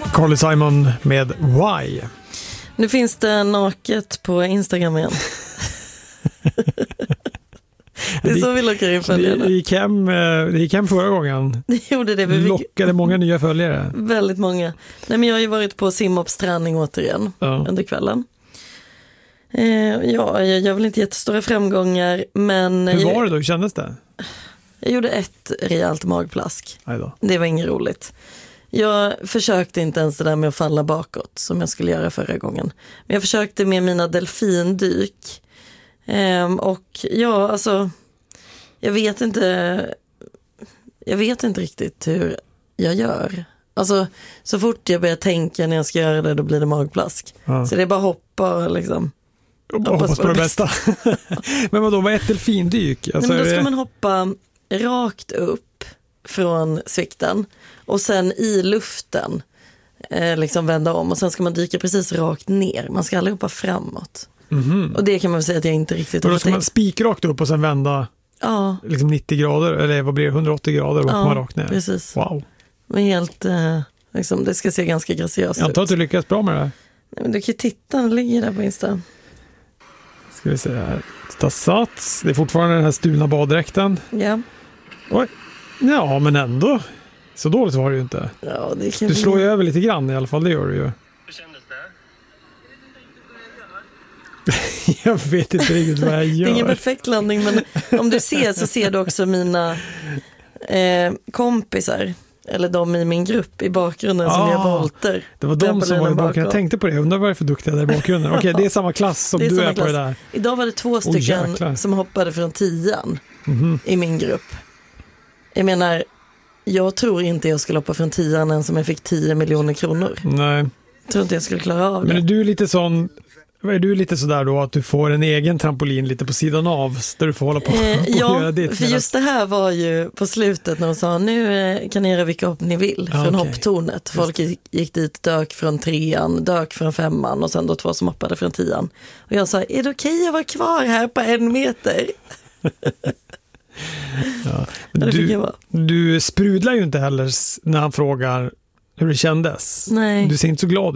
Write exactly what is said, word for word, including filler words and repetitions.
Carly Simon med Why. Nu finns det naket på Instagram igen. Det är så vi lockar in följarna. Det gick hem, det gick hem förra gången. Det gjorde det. Vi lockade många nya följare. Väldigt många. Nej, men jag har ju varit på Simhops träning återigen ja. under kvällen. Eh, ja, jag gör väl inte jättestora framgångar, men... Hur var det då? Hur kändes det? Jag gjorde ett rejält magplask. Aj då. Det var inget roligt. Jag försökte inte ens det där med att falla bakåt som jag skulle göra förra gången. Men jag försökte med mina delfindyk. Ehm, och ja, alltså... Jag vet inte... Jag vet inte riktigt hur jag gör. Alltså, så fort jag börjar tänka när jag ska göra det, då blir det magplask. Ja. Så det är bara hoppa liksom. Hoppas, hoppas på det bästa. Men vadå, vad är ett delfindyk? Alltså, Nej, men då ska det... man hoppa rakt upp från svikten och sen i luften eh, liksom vända om och sen ska man dyka precis rakt ner. Man ska aldrig hoppa framåt. Mm-hmm. Och det kan man väl säga att jag inte riktigt har tänkt. Då ska man spikrakt upp och sen vända ja. liksom nittio grader eller vad blir det, hundraåttio grader och ja, man rakt ner. Precis. Wow. Men helt, eh, liksom, det ska se ganska graciöst ut. Jag antar att du lyckas bra med det här. Nej, men du kan ju titta, den ligger där på Insta. Ska vi se här. Ta sats. Det är fortfarande den här stulna baddräkten. Ja. Oj. Ja, men ändå. Så dåligt var det ju inte. Ja, det kan du bli... slår ju över lite grann i alla fall, det gör du ju. Hur kändes det? Jag vet inte riktigt vad jag gör. Det är ingen perfekt landning, men om du ser så ser du också mina eh, kompisar. Eller de i min grupp i bakgrunden ah, som gör volter. Det var de som var i bakgrunden. Jag tänkte på det. Jag undrar varför duktiga där i bakgrunden. Okej, okay, det är samma klass som är du är på klass. Det där. Idag var det två stycken oh, som hoppade från tian mm-hmm. i min grupp. Jag menar, jag tror inte jag skulle hoppa från tian än som jag fick tio miljoner kronor. Nej. Jag tror inte jag skulle klara av det. Men är du lite sån... Är du lite sådär då att du får en egen trampolin lite på sidan av där du får hålla på eh, och ja, göra ditt? för just det här var ju på slutet när de sa nu eh, kan ni göra vilka hopp ni vill från ah, okay. hopptornet. Folk gick, gick dit, dök från trean, dök från femman och sen då två som hoppade från tian. Och jag sa, är det okej att vara kvar här på en meter? ja. du, du sprudlar ju inte heller när han frågar hur det kändes. Nej. Du ser inte så glad